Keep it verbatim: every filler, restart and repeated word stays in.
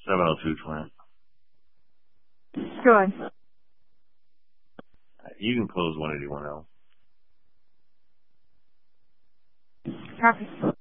seven oh two, Clint. Go ahead. You can close one eighty-one L. Copy.